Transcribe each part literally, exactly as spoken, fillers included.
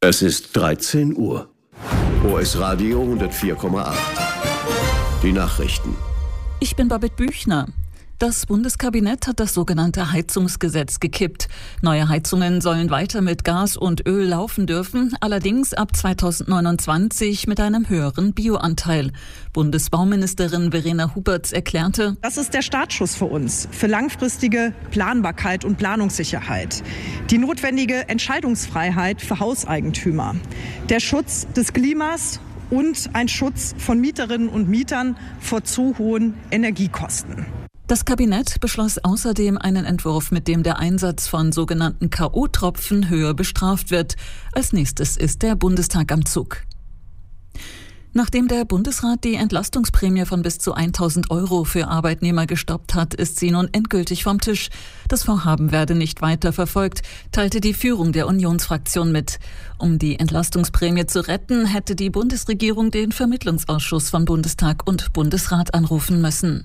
Es ist dreizehn Uhr. O S Radio hundertvier Komma acht. Die Nachrichten. Ich bin Babette Büchner. Das Bundeskabinett hat das sogenannte Heizungsgesetz gekippt. Neue Heizungen sollen weiter mit Gas und Öl laufen dürfen, allerdings ab zweitausendneunundzwanzig mit einem höheren Bioanteil. Bundesbauministerin Verena Huberts erklärte: Das ist der Startschuss für uns, für langfristige Planbarkeit und Planungssicherheit. Die notwendige Entscheidungsfreiheit für Hauseigentümer. Der Schutz des Klimas und ein Schutz von Mieterinnen und Mietern vor zu hohen Energiekosten. Das Kabinett beschloss außerdem einen Entwurf, mit dem der Einsatz von sogenannten K O-Tropfen höher bestraft wird. Als nächstes ist der Bundestag am Zug. Nachdem der Bundesrat die Entlastungsprämie von bis zu tausend Euro für Arbeitnehmer gestoppt hat, ist sie nun endgültig vom Tisch. Das Vorhaben werde nicht weiter verfolgt, teilte die Führung der Unionsfraktion mit. Um die Entlastungsprämie zu retten, hätte die Bundesregierung den Vermittlungsausschuss von Bundestag und Bundesrat anrufen müssen.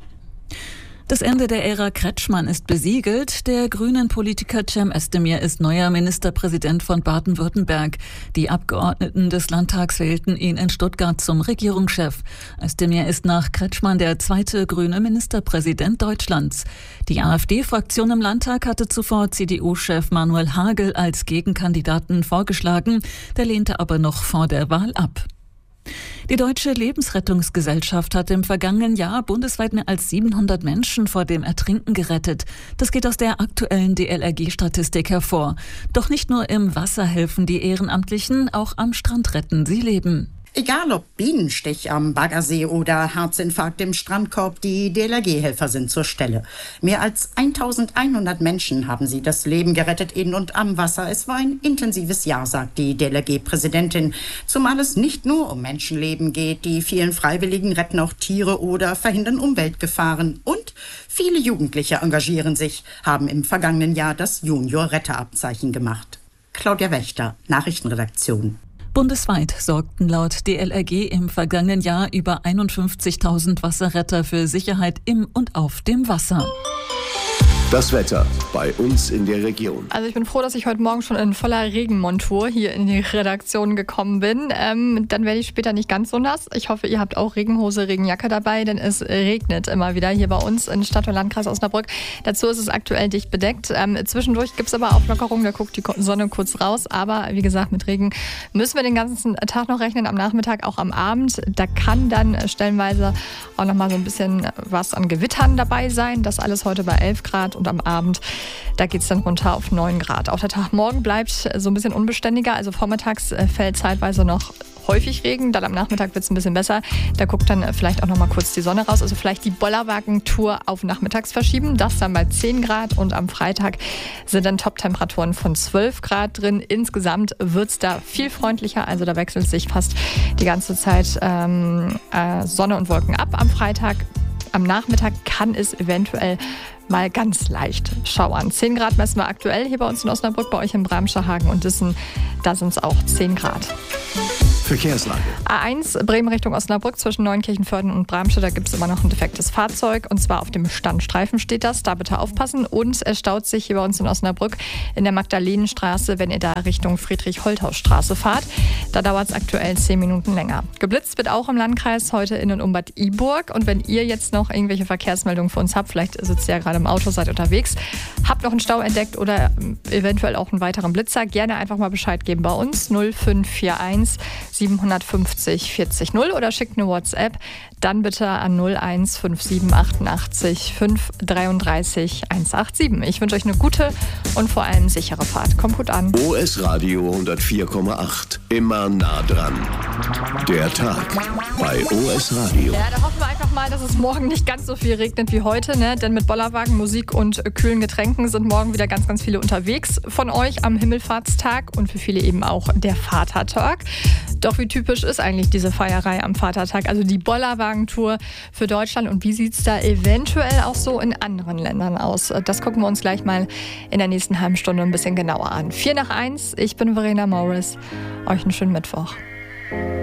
Das Ende der Ära Kretschmann ist besiegelt. Der grünen Politiker Cem Özdemir ist neuer Ministerpräsident von Baden-Württemberg. Die Abgeordneten des Landtags wählten ihn in Stuttgart zum Regierungschef. Özdemir ist nach Kretschmann der zweite grüne Ministerpräsident Deutschlands. Die AfD-Fraktion im Landtag hatte zuvor C D U-Chef Manuel Hagel als Gegenkandidaten vorgeschlagen. Der lehnte aber noch vor der Wahl ab. Die Deutsche Lebensrettungsgesellschaft hat im vergangenen Jahr bundesweit mehr als siebenhundert Menschen vor dem Ertrinken gerettet. Das geht aus der aktuellen D L R G-Statistik hervor. Doch nicht nur im Wasser helfen die Ehrenamtlichen, auch am Strand retten sie Leben. Egal ob Bienenstich am Baggersee oder Herzinfarkt im Strandkorb, die D L R G-Helfer sind zur Stelle. Mehr als eintausendeinhundert Menschen haben sie das Leben gerettet in und am Wasser. Es war ein intensives Jahr, sagt die D L R G-Präsidentin. Zumal es nicht nur um Menschenleben geht. Die vielen Freiwilligen retten auch Tiere oder verhindern Umweltgefahren. Und viele Jugendliche engagieren sich, haben im vergangenen Jahr das Junior-Retterabzeichen gemacht. Claudia Wächter, Nachrichtenredaktion. Bundesweit sorgten laut D L R G im vergangenen Jahr über einundfünfzigtausend Wasserretter für Sicherheit im und auf dem Wasser. Das Wetter bei uns in der Region. Also ich bin froh, dass ich heute Morgen schon in voller Regenmontur hier in die Redaktion gekommen bin. Ähm, dann werde ich später nicht ganz so nass. Ich hoffe, ihr habt auch Regenhose, Regenjacke dabei, denn es regnet immer wieder hier bei uns in Stadt- und Landkreis Osnabrück. Dazu ist es aktuell dicht bedeckt. Ähm, zwischendurch gibt es aber Auflockerungen, da guckt die Sonne kurz raus. Aber wie gesagt, mit Regen müssen wir den ganzen Tag noch rechnen, am Nachmittag, auch am Abend. Da kann dann stellenweise auch noch mal so ein bisschen was an Gewittern dabei sein. Das alles heute bei elf Grad. Und am Abend, da geht es dann runter auf neun Grad. Auch der Tag morgen bleibt so ein bisschen unbeständiger. Also vormittags fällt zeitweise noch häufig Regen. Dann am Nachmittag wird es ein bisschen besser. Da guckt dann vielleicht auch noch mal kurz die Sonne raus. Also vielleicht die Bollerwagen-Tour auf nachmittags verschieben. Das dann bei zehn Grad. Und am Freitag sind dann Top-Temperaturen von zwölf Grad drin. Insgesamt wird es da viel freundlicher. Also da wechselt sich fast die ganze Zeit ähm, äh, Sonne und Wolken ab am Freitag. Am Nachmittag kann es eventuell mal ganz leicht schauern. zehn Grad messen wir aktuell hier bei uns in Osnabrück, bei euch in Bramscher, Hagen und Dissen. Da sind es auch zehn Grad. Verkehrslage. A eins Bremen Richtung Osnabrück zwischen Neunkirchenvörden und Bramsche, da gibt es immer noch ein defektes Fahrzeug und zwar auf dem Standstreifen steht das, da bitte aufpassen und es staut sich hier bei uns in Osnabrück in der Magdalenenstraße, wenn ihr da Richtung Friedrich-Holthaus-Straße fahrt. Da dauert es aktuell zehn Minuten länger. Geblitzt wird auch im Landkreis heute in und um Bad Iburg und wenn ihr jetzt noch irgendwelche Verkehrsmeldungen für uns habt, vielleicht sitzt ihr ja gerade im Auto, seid unterwegs, habt noch einen Stau entdeckt oder eventuell auch einen weiteren Blitzer, gerne einfach mal Bescheid geben bei uns null fünf vier eins sieben fünf null vierzig null oder schickt eine WhatsApp, dann bitte an null eins fünf sieben achtundachtzig fünf dreiunddreißig hundertsiebenundachtzig. Ich wünsche euch eine gute und vor allem sichere Fahrt. Kommt gut an. O S Radio hundertvier Komma acht. Immer nah dran. Der Tag bei O S Radio. Ja, da hoffen wir einfach mal, dass es morgen nicht ganz so viel regnet wie heute, ne? Denn mit Bollerwagen, Musik und kühlen Getränken sind morgen wieder ganz, ganz viele unterwegs von euch am Himmelfahrtstag und für viele eben auch der Vatertag. Doch wie typisch ist eigentlich diese Feierei am Vatertag, also die Bollerwagentour für Deutschland und wie sieht es da eventuell auch so in anderen Ländern aus? Das gucken wir uns gleich mal in der nächsten halben Stunde ein bisschen genauer an. vier nach eins, ich bin Verena Morris, euch einen schönen Mittwoch.